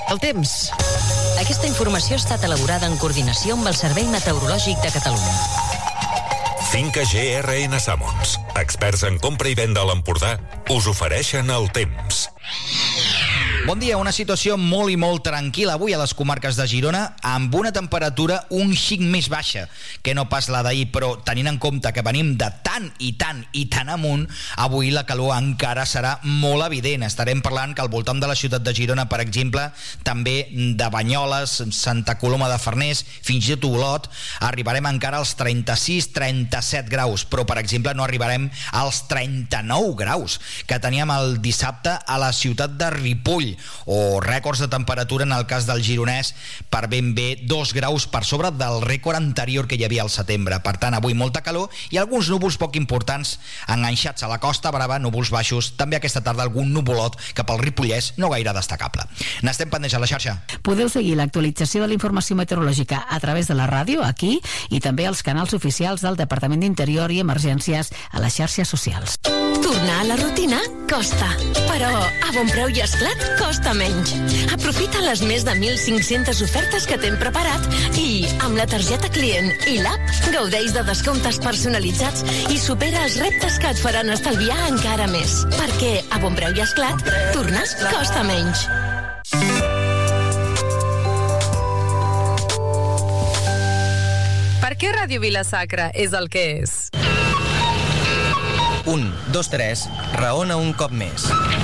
El temps. Aquesta informació ha estat elaborada en coordinació amb el Servei Meteorològic de Catalunya. Finca GRN Sàmons, experts en compra i venda a l'Empordà, us ofereixen el temps. Bon dia, una situació molt i molt tranquil·la avui a les comarques de Girona, amb una temperatura un xic més baixa que no pas la d'ahir, però tenint en compte que venim de tant amunt, avui la calor encara serà molt evident. Estarem parlant que al voltant de la ciutat de Girona, per exemple, també de Banyoles, Santa Coloma de Farners, fins i tot Olot, arribarem encara als 36-37 graus, però per exemple no arribarem als 39 graus que teníem el dissabte a la ciutat de Ripoll, o rècords de temperatura en el cas del Gironès per ben bé 2 graus per sobre del rècord anterior que hi havia al setembre. Per tant, avui molta calor i alguns núvols poc importants enganxats a la Costa Brava, núvols baixos, també aquesta tarda algun nuvolot cap al Ripollès no gaire destacable. N'estem pendents a la xarxa. Podeu seguir l'actualització de la informació meteorològica a través de la ràdio, aquí, i també als canals oficials del Departament d'Interior i Emergències a les xarxes socials. Tornar a la rutina costa, però a Bon Preu i Esclat costa menys. Aprofita les més de 1.500 ofertes que t'hem preparat i, amb la targeta client i l'app, gaudeix de descomptes personalitzats i supera els reptes que et faran estalviar encara més. Perquè a Bon Preu i Esclat, tornar costa menys. Per què Ràdio Vila-Sacra és el que és? 1, 2, 3, raona un cop més.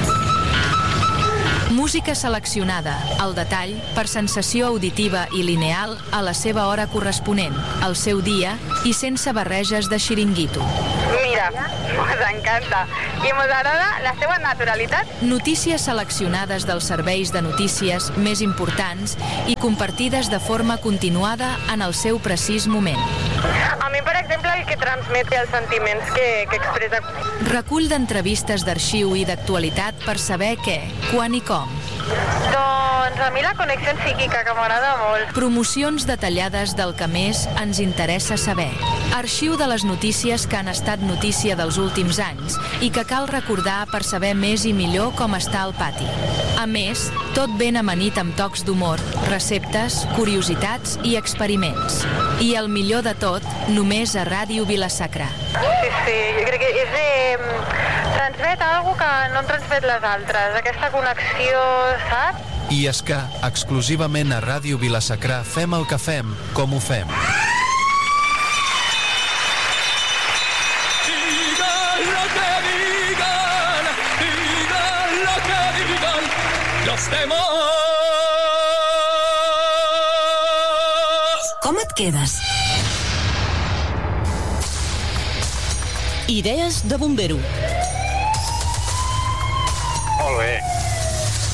Música seleccionada, al detall, per sensació auditiva i lineal a la seva hora corresponent, al seu dia i sense barreges de xiringuito. Mira, ens encanta. I ens agrada la seva naturalitat. Notícies seleccionades dels serveis de notícies més importants i compartides de forma continuada en el seu precís moment. A mi, per exemple, el que transmet els sentiments que expressa. Recull d'entrevistes d'arxiu i d'actualitat per saber què, quan i com. Doncs a mi la connexió psíquica, que m'agrada molt. Promocions detallades del que més ens interessa saber. Arxiu de les notícies que han estat notícia dels últims anys i que cal recordar per saber més i millor com està el pati. A més, tot ben amanit amb tocs d'humor, receptes, curiositats i experiments. I el millor de tot, només a Ràdio Vila-Sacra. Sí, jo crec que transmet alguna que no han transmet les altres, aquesta connexió, saps? I és que, exclusivament a Ràdio Vila-Sacra, fem el que fem, com ho fem. Digan lo que digan, los demás. Com et quedes? Idees de bombero. Molt bé.